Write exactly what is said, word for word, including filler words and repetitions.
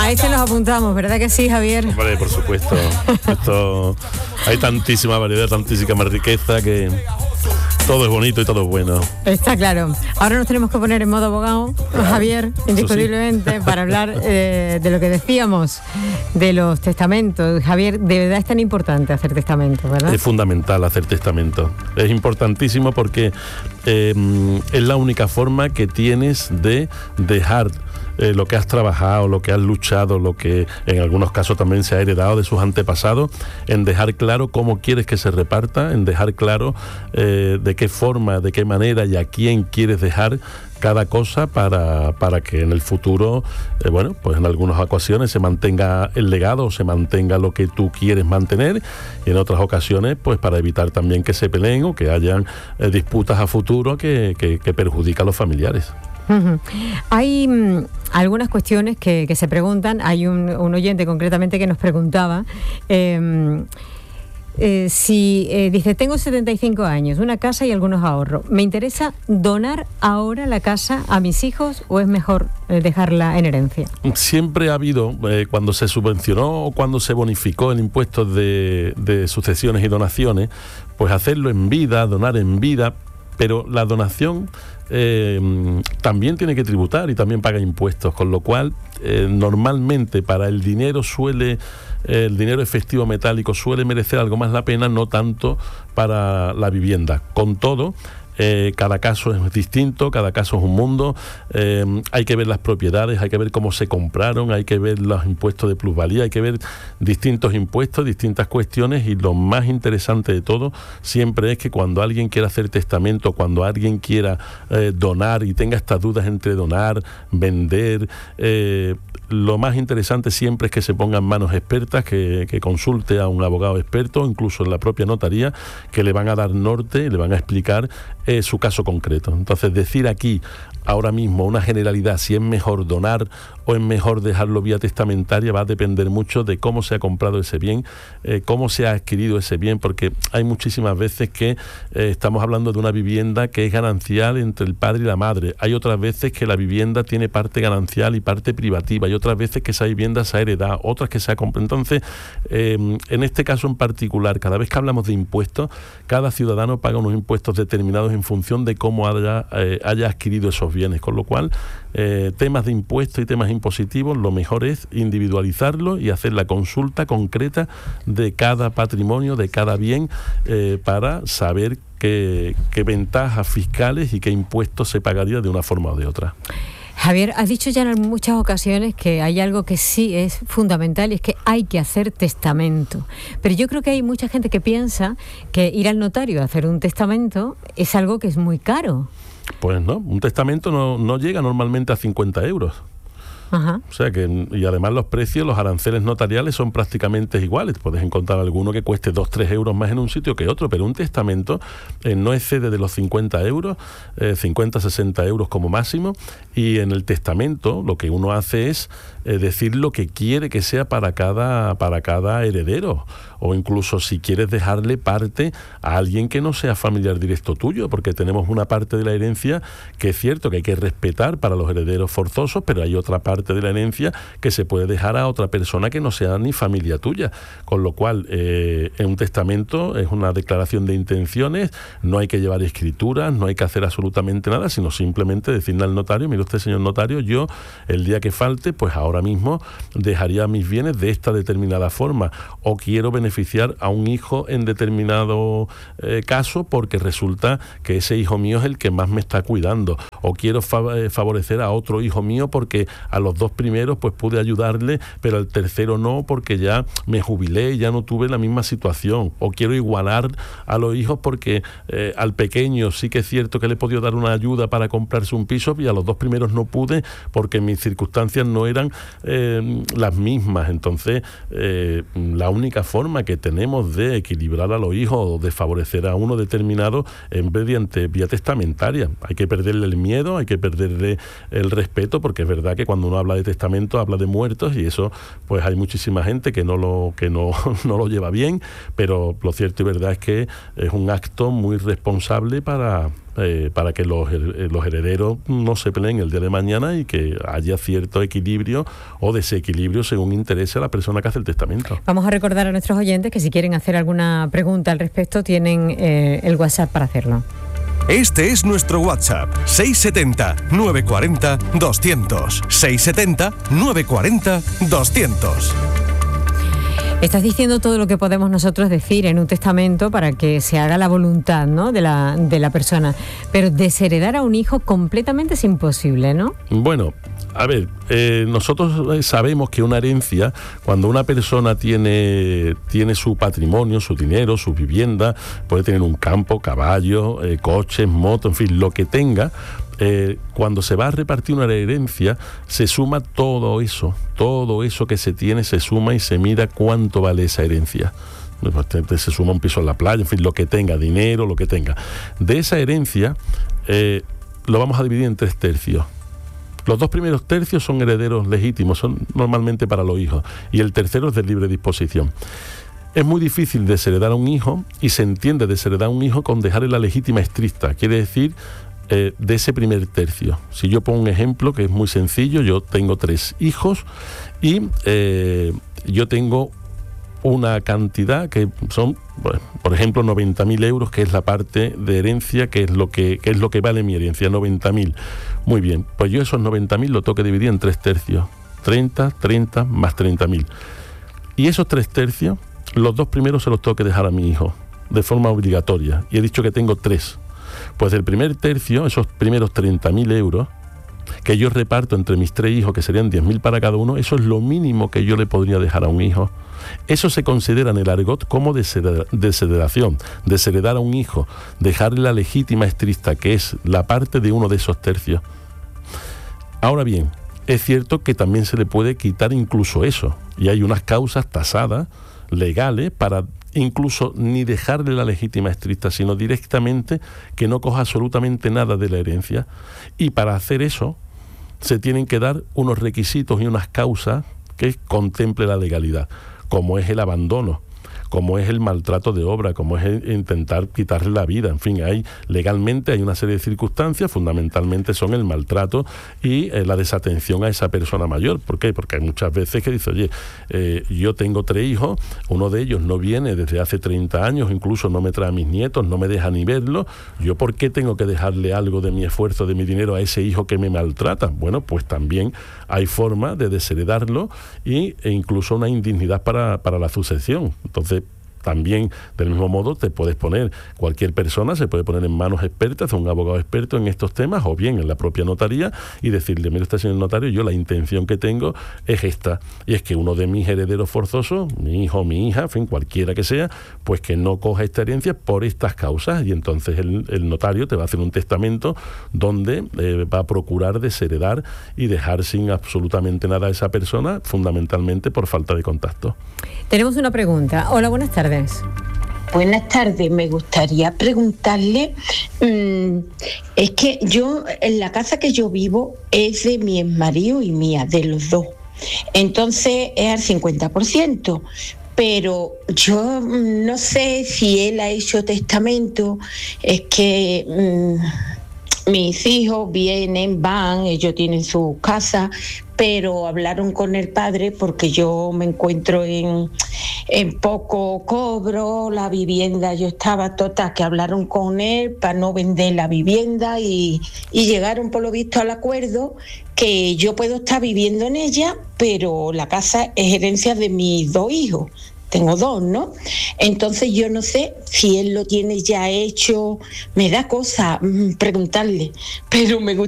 Ahí se los apuntamos, ¿verdad que sí, Javier? Hombre, por supuesto. Esto, hay tantísima variedad, tantísima riqueza que todo es bonito y todo es bueno. Está claro. Ahora nos tenemos que poner en modo abogado, Javier, indiscutiblemente, sí, para hablar eh, de lo que decíamos, de los testamentos. Javier, de verdad es tan importante hacer testamento, ¿verdad? Es fundamental hacer testamento. Es importantísimo porque eh, es la única forma que tienes de dejar Eh, lo que has trabajado, lo que has luchado, lo que en algunos casos también se ha heredado de sus antepasados, en dejar claro cómo quieres que se reparta, en dejar claro eh, de qué forma, de qué manera y a quién quieres dejar cada cosa para, para que en el futuro, eh, bueno, pues en algunas ocasiones se mantenga el legado o se mantenga lo que tú quieres mantener, y en otras ocasiones pues para evitar también que se peleen o que hayan eh, disputas a futuro que, que, que perjudican a los familiares. Uh-huh. Hay mm, algunas cuestiones que, que se preguntan. Hay un, un oyente concretamente que nos preguntaba eh, eh, si eh, dice, tengo setenta y cinco años, una casa y algunos ahorros, ¿me interesa donar ahora la casa a mis hijos o es mejor eh, dejarla en herencia? Siempre ha habido, eh, cuando se subvencionó o cuando se bonificó el impuesto de, de sucesiones y donaciones, pues hacerlo en vida, donar en vida, pero la donación Eh, también tiene que tributar y también paga impuestos, con lo cual eh, normalmente para el dinero suele eh, el dinero efectivo metálico suele merecer algo más la pena, no tanto para la vivienda. Con todo, Eh, cada caso es distinto, cada caso es un mundo, eh, hay que ver las propiedades, hay que ver cómo se compraron, hay que ver los impuestos de plusvalía, hay que ver distintos impuestos, distintas cuestiones, y lo más interesante de todo siempre es que cuando alguien quiera hacer testamento, cuando alguien quiera eh, donar y tenga estas dudas entre donar, vender, eh, lo más interesante siempre es que se pongan manos expertas, que, que consulte a un abogado experto, incluso en la propia notaría, que le van a dar norte, le van a explicar eh, su caso concreto. Entonces, decir aquí ahora mismo una generalidad, si es mejor donar o es mejor dejarlo vía testamentaria, va a depender mucho de cómo se ha comprado ese bien, eh, cómo se ha adquirido ese bien, porque hay muchísimas veces que eh, estamos hablando de una vivienda que es ganancial entre el padre y la madre, hay otras veces que la vivienda tiene parte ganancial y parte privativa, hay otras veces que esa vivienda se ha heredado, otras que se ha comprado. Entonces, eh, en este caso en particular, cada vez que hablamos de impuestos, cada ciudadano paga unos impuestos determinados en función de cómo haya, eh, haya adquirido esos bienes, con lo cual eh, temas de impuestos y temas impositivos, lo mejor es individualizarlo y hacer la consulta concreta de cada patrimonio, de cada bien, eh, para saber qué, qué ventajas fiscales y qué impuestos se pagaría de una forma o de otra. Javier, has dicho ya en muchas ocasiones que hay algo que sí es fundamental, y es que hay que hacer testamento. Pero yo creo que hay mucha gente que piensa que ir al notario a hacer un testamento es algo que es muy caro. Pues no, un testamento no, no llega normalmente a cincuenta euros. Ajá. O sea que, y además los precios, los aranceles notariales son prácticamente iguales. Puedes encontrar alguno que cueste dos, tres euros más en un sitio que otro, pero un testamento eh, no excede de los cincuenta euros, eh, cincuenta, sesenta euros como máximo, y en el testamento lo que uno hace es eh, decir lo que quiere que sea para cada, para cada heredero, o incluso si quieres dejarle parte a alguien que no sea familiar directo tuyo, porque tenemos una parte de la herencia que es cierto que hay que respetar para los herederos forzosos, pero hay otra parte de la herencia que se puede dejar a otra persona que no sea ni familia tuya, con lo cual eh, en un testamento es una declaración de intenciones, no hay que llevar escrituras, no hay que hacer absolutamente nada, sino simplemente decirle al notario, mire usted, señor notario, yo el día que falte, pues ahora mismo dejaría mis bienes de esta determinada forma, o quiero beneficiar a un hijo en determinado eh, caso porque resulta que ese hijo mío es el que más me está cuidando, o quiero fa- eh, favorecer a otro hijo mío porque a los dos primeros pues pude ayudarle, pero al tercero no, porque ya me jubilé y ya no tuve la misma situación, o quiero igualar a los hijos porque eh, al pequeño sí que es cierto que le he podido dar una ayuda para comprarse un piso y a los dos primeros no pude porque mis circunstancias no eran eh, las mismas. Entonces eh, la única forma que tenemos de equilibrar a los hijos o de favorecer a uno determinado es mediante vía testamentaria. Hay que perderle el miedo, hay que perderle el respeto, porque es verdad que cuando uno habla de testamento, habla de muertos, y eso pues hay muchísima gente que no lo que no, no lo lleva bien, pero lo cierto y verdad es que es un acto muy responsable para Eh, para que los, los herederos no se peleen el día de mañana y que haya cierto equilibrio o desequilibrio según interese a la persona que hace el testamento. Vamos a recordar a nuestros oyentes que si quieren hacer alguna pregunta al respecto tienen eh, el WhatsApp para hacerlo. Este es nuestro WhatsApp, seis siete cero, nueve cuatro cero, doscientos, seis siete cero, nueve cuatro cero, doscientos. Estás diciendo todo lo que podemos nosotros decir en un testamento para que se haga la voluntad, ¿no?, de la, de la persona, pero desheredar a un hijo completamente es imposible, ¿no? Bueno, a ver, eh, nosotros sabemos que una herencia, cuando una persona tiene, tiene su patrimonio, su dinero, su vivienda, puede tener un campo, caballos, eh, coches, motos, en fin, lo que tenga. Eh, cuando se va a repartir una herencia, se suma todo eso, todo eso que se tiene se suma y se mira cuánto vale esa herencia. Se suma un piso en la playa, en fin, lo que tenga, dinero, lo que tenga. De esa herencia, eh, lo vamos a dividir en tres tercios. Los dos primeros tercios son herederos legítimos, son normalmente para los hijos, y el tercero es de libre disposición. Es muy difícil desheredar a un hijo, y se entiende desheredar a un hijo con dejarle la legítima estricta, quiere decir, Eh, de ese primer tercio. Si yo pongo un ejemplo que es muy sencillo, yo tengo tres hijos y eh, yo tengo una cantidad que son, bueno, por ejemplo, noventa mil euros, que es la parte de herencia, que es lo que, que es lo que vale mi herencia, noventa mil. Muy bien, pues yo esos noventa mil lo tengo que dividir en tres tercios, treinta, treinta más treinta mil. Y esos tres tercios, los dos primeros se los tengo que dejar a mi hijo, de forma obligatoria. Y he dicho que tengo tres. Pues del primer tercio, esos primeros treinta mil euros, que yo reparto entre mis tres hijos, que serían diez mil para cada uno, eso es lo mínimo que yo le podría dejar a un hijo. Eso se considera en el argot como desheredación, desheredar a un hijo, dejarle la legítima estricta, que es la parte de uno de esos tercios. Ahora bien, es cierto que también se le puede quitar incluso eso, y hay unas causas tasadas, legales, para incluso ni dejarle la legítima estricta, sino directamente que no coja absolutamente nada de la herencia. Y para hacer eso se tienen que dar unos requisitos y unas causas que contemple la legalidad, como es el abandono, como es el maltrato de obra, como es el intentar quitarle la vida. En fin, hay legalmente hay una serie de circunstancias, fundamentalmente son el maltrato y eh, la desatención a esa persona mayor. ¿Por qué? Porque hay muchas veces que dice, oye, eh, yo tengo tres hijos, uno de ellos no viene desde hace treinta años, incluso no me trae a mis nietos, no me deja ni verlo, ¿yo por qué tengo que dejarle algo de mi esfuerzo, de mi dinero a ese hijo que me maltrata? Bueno, pues también hay forma de desheredarlo y, e incluso una indignidad para, para la sucesión. Entonces, también, del mismo modo, te puedes poner, cualquier persona se puede poner en manos expertas, de un abogado experto en estos temas, o bien en la propia notaría, y decirle, mire usted, señor notario, yo la intención que tengo es esta, y es que uno de mis herederos forzosos, mi hijo, mi hija, en fin, cualquiera que sea, pues que no coja esta herencia por estas causas, y entonces el, el notario te va a hacer un testamento donde eh, va a procurar desheredar y dejar sin absolutamente nada a esa persona, fundamentalmente por falta de contacto. Tenemos una pregunta. Hola, buenas tardes. Buenas tardes, me gustaría preguntarle, mmm, es que yo, en la casa que yo vivo es de mi exmarido y mía, de los dos, entonces es al cincuenta por ciento, pero yo no sé si él ha hecho testamento, es que mmm, mis hijos vienen, van, ellos tienen su casa, pero hablaron con el padre porque yo me encuentro en, en poco cobro, la vivienda, yo estaba total, que hablaron con él para no vender la vivienda y, y llegaron por lo visto al acuerdo que yo puedo estar viviendo en ella, pero la casa es herencia de mis dos hijos. Tengo dos, ¿no? Entonces yo no sé si él lo tiene ya hecho, me da cosa mmm, preguntarle, pero me gusta